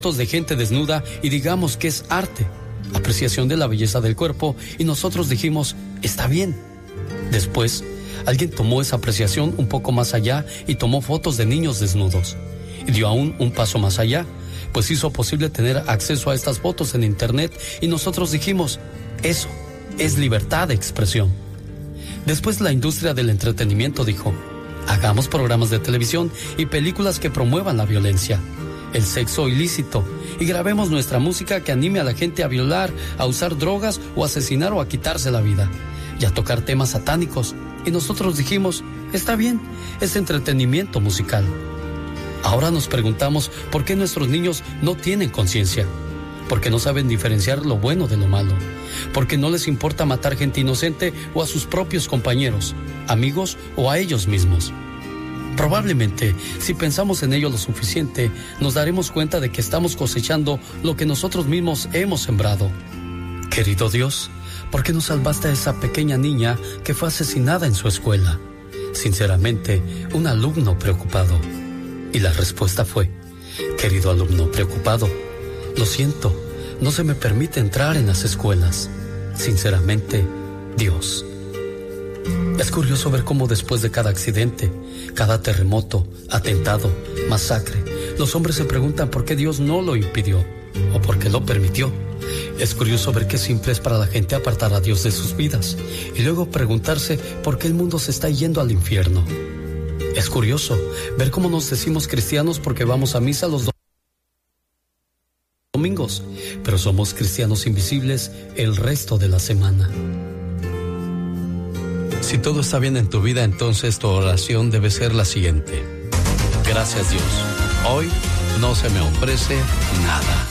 de gente desnuda y digamos que es arte, apreciación de la belleza del cuerpo, y nosotros dijimos, está bien. Después, alguien tomó esa apreciación un poco más allá y tomó fotos de niños desnudos. Y dio aún un paso más allá, pues hizo posible tener acceso a estas fotos en internet, y nosotros dijimos, eso es libertad de expresión. Después la industria del entretenimiento dijo, hagamos programas de televisión y películas que promuevan la violencia, el sexo ilícito, y grabemos nuestra música que anime a la gente a violar, a usar drogas o a asesinar o a quitarse la vida, y a tocar temas satánicos. Y nosotros dijimos, está bien, es entretenimiento musical. Ahora nos preguntamos por qué nuestros niños no tienen conciencia, porque no saben diferenciar lo bueno de lo malo, porque no les importa matar gente inocente o a sus propios compañeros, amigos o a ellos mismos. Probablemente, si pensamos en ello lo suficiente, nos daremos cuenta de que estamos cosechando lo que nosotros mismos hemos sembrado. Querido Dios, ¿por qué no salvaste a esa pequeña niña que fue asesinada en su escuela? Sinceramente, un alumno preocupado. Y la respuesta fue, querido alumno preocupado, lo siento, no se me permite entrar en las escuelas. Sinceramente, Dios. Es curioso ver cómo después de cada accidente, cada terremoto, atentado, masacre, los hombres se preguntan por qué Dios no lo impidió o por qué lo permitió. Es curioso ver qué simple es para la gente apartar a Dios de sus vidas y luego preguntarse por qué el mundo se está yendo al infierno. Es curioso ver cómo nos decimos cristianos porque vamos a misa los domingos, pero somos cristianos invisibles el resto de la semana. Si todo está bien en tu vida, entonces tu oración debe ser la siguiente. Gracias, Dios. Hoy no se me ofrece nada.